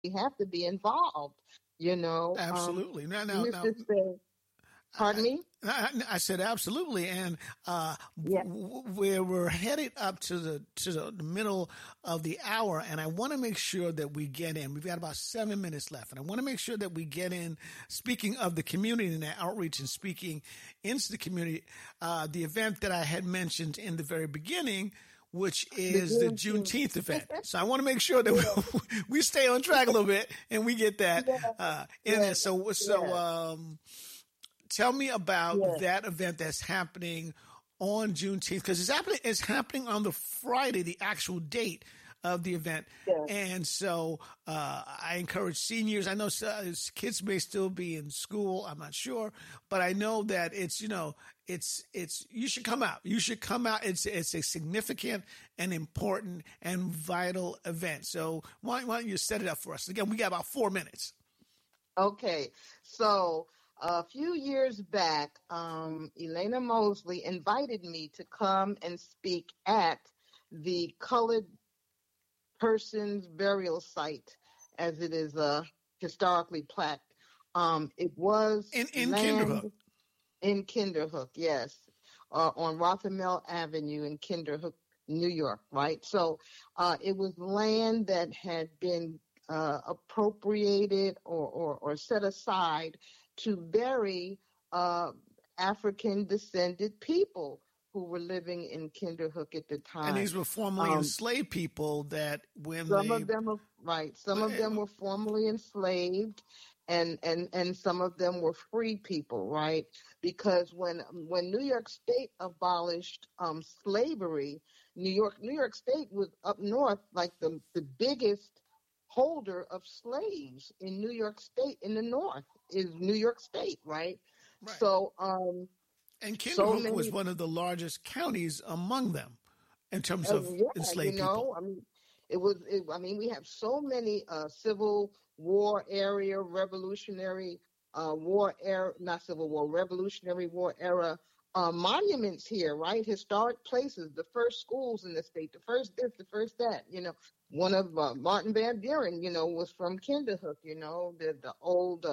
have to be involved, you know. Absolutely. Now, Mr. Say, pardon me? I said absolutely, and Yeah. we're headed up to the middle of the hour, and I want to make sure that we get in. We've got about 7 minutes left, and I want to make sure that we get in. Speaking of the community and the outreach, and speaking into the community, the event that I had mentioned in the very beginning, which is the Juneteenth event. So I want to make sure that we stay on track a little bit and we get that in there. Tell me about that event that's happening on Juneteenth, because it's happening on the Friday, the actual date of the event. Yeah. And so I encourage seniors. I know kids may still be in school. I'm not sure, but I know that it's you should come out. You should come out. It's a significant and important and vital event. So why don't you set it up for us? Again, we got about 4 minutes. Okay. So a few years back, Elena Mosley invited me to come and speak at the Colored Persons Burial Site, as it is historically plaqued. It was in Kinderhook. In Kinderhook, yes, on Rothermel Avenue in Kinderhook, New York, right? So it was land that had been appropriated or set aside to bury African descended people who were living in Kinderhook at the time. And these were formerly enslaved people that some of them were formerly enslaved, and some of them were free people, right? Because when New York State abolished slavery, New York State was up north, like the biggest holder of slaves in New York State in the north is New York State, right? So and Kinderhook was one of the largest counties among them in terms of enslaved people. We have so many Civil War area, Revolutionary War era, not Civil War, Revolutionary War era monuments here, right? Historic places, the first schools in the state, the first this, the first that, you know. One of Martin Van Buren, you know, was from Kinderhook, you know. The old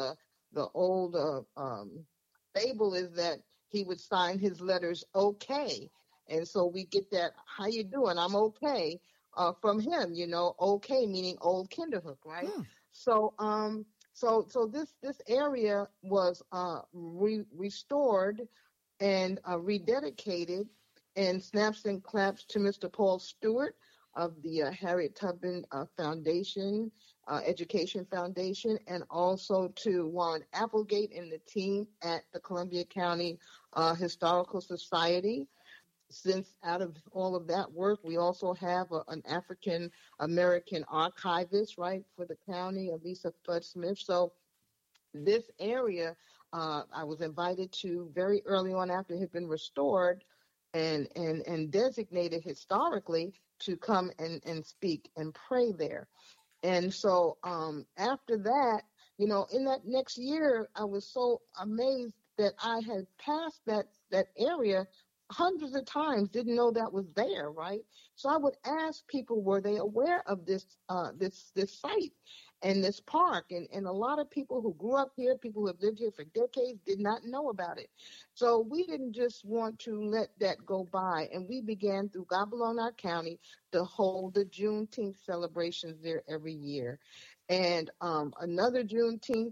fable is that he would sign his letters okay. And so we get that, how you doing? I'm okay, from him, you know, okay meaning old Kinderhook, right? So this area was restored and rededicated, and snaps and claps to Mr. Paul Stewart of the Harriet Tubman Foundation, Education Foundation, and also to Warren Applegate and the team at the Columbia County Historical Society. Since out of all of that work, we also have an African American archivist, right, for the county, Lisa Flood Smith. So this area, I was invited to very early on after it had been restored and designated historically to come and speak and pray there. And so after that, you know, in that next year, I was so amazed that I had passed that area hundreds of times, didn't know that was there, right? So I would ask people, were they aware of this site and this park? And a lot of people who grew up here, people who have lived here for decades, did not know about it. So we didn't just want to let that go by, and we began through Gabalona County to hold the Juneteenth celebrations there every year. And another Juneteenth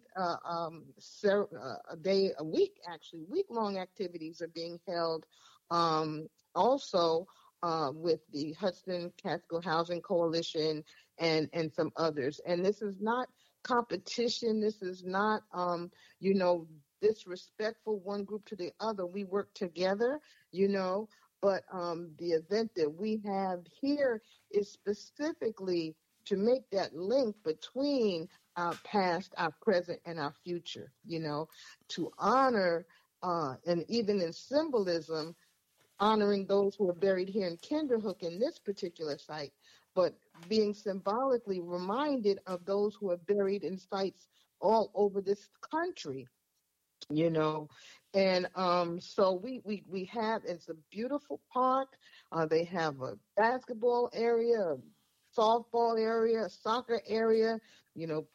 week-long activities are being held also with the Hudson Catskill Housing Coalition and some others. And this is not competition. This is not, disrespectful one group to the other. We work together, you know, but the event that we have here is specifically to make that link between our past, our present, and our future, you know, to honor, and even in symbolism, honoring those who are buried here in Kinderhook in this particular site, but being symbolically reminded of those who are buried in sites all over this country, you know. And so we have, it's a beautiful park. They have a basketball area, softball area, soccer area. you know,